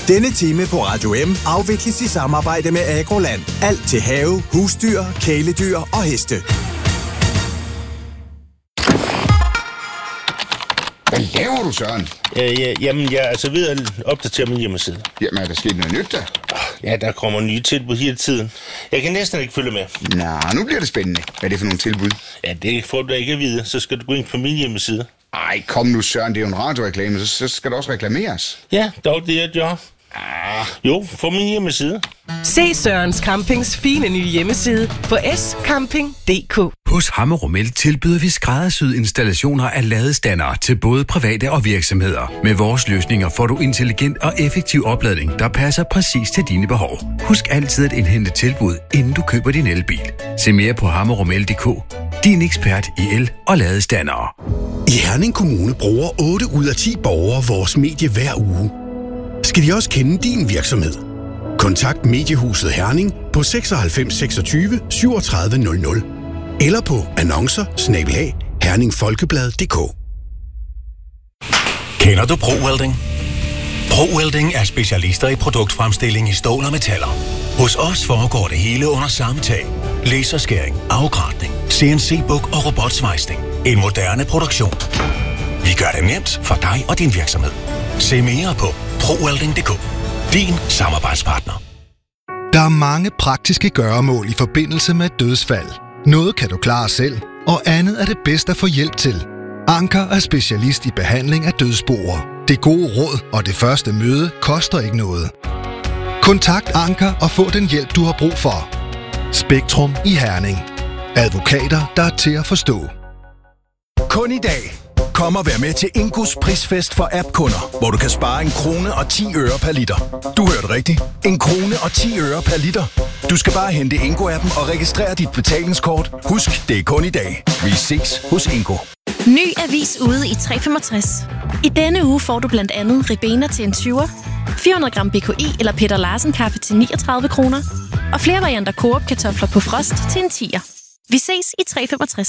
Denne time på Radio M afvikles i samarbejde med Agroland. Alt til have, husdyr, kæledyr og heste. Hvad laver du, Søren? Jamen, jeg er så ved at opdatere min hjemmeside. Jamen, er der sket noget nyt, der? Ja, der kommer nye tilbud hele tiden. Jeg kan næsten ikke følge med. Nå, nu bliver det spændende. Hvad er det for nogle tilbud? Ja, det får du da ikke at vide. Så skal du gå ind på min hjemmeside. Ej, kom nu, Søren. Det er jo en radioreklame, så skal der også reklameres. Ja, dog det er job. Jo, på min hjemmeside. Se Sørens Campings fine nye hjemmeside på scamping.dk. Hos Hammer-Romel tilbyder vi skræddersyede installationer af ladestandere til både private og virksomheder. Med vores løsninger får du intelligent og effektiv opladning, der passer præcis til dine behov. Husk altid at indhente tilbud, inden du køber din elbil. Se mere på hammerromel.dk. Din ekspert i el- og ladestandere. I Herning Kommune bruger 8 ud af 10 borgere vores medie hver uge. Skal de også kende din virksomhed? Kontakt Mediehuset Herning på 96 26 37 00 eller på annoncer@herningfolkeblad.dk. Kender du ProWelding? ProWelding er specialister i produktfremstilling i stål og metaller. Hos os foregår det hele under samme tag. Laserskæring, afgratning, CNC-buk og robotsvejsning. En moderne produktion. Vi gør det nemt for dig og din virksomhed. Se mere på ProWelding.dk. Din samarbejdspartner. Der er mange praktiske gøremål i forbindelse med et dødsfald. Noget kan du klare selv, og andet er det bedst at få hjælp til. Anker er specialist i behandling af dødsboer. Det gode råd og det første møde koster ikke noget. Kontakt Anker og få den hjælp, du har brug for. Spektrum i Herning. Advokater, der er til at forstå. Kun i dag. Kom og vær med til Ingos prisfest for app-kunder, hvor du kan spare 1 krone og 10 øre per liter. Du hørte rigtigt. 1 krone og 10 øre per liter. Du skal bare hente Ingo-appen og registrere dit betalingskort. Husk, det er kun i dag. Vi ses hos Ingo. Ny avis ude i 365. I denne uge får du blandt andet Ribena til en 20'er, 400 gram BKI eller Peter Larsen kaffe til 39 kroner, og flere varianter Coop kartofler på frost til en 10'er. Vi ses i 365.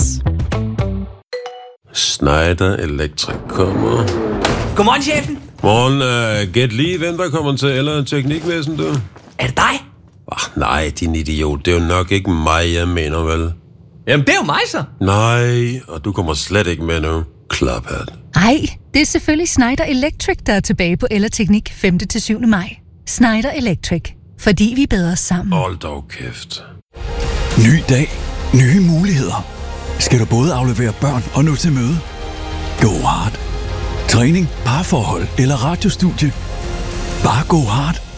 Schneider Electric kommer. Godmorgen, chefen. Morgen, gæt lige, hvem der kommer til eller teknikvæsen, du? Er det dig? Nej, din idiot. Det er jo nok ikke mig, jeg mener, vel? Jamen, det er jo mig, så. Nej, og du kommer slet ikke med nu. Klaphat. Ej, det er selvfølgelig Schneider Electric, der er tilbage på Ellerteknik 5. til 7. maj. Schneider Electric. Fordi vi er bedre sammen. Hold dog kæft. Ny dag. Nye muligheder. Skal du både aflevere børn og nå til møde? Go hard. Træning, parforhold eller radiostudie. Bare go hard.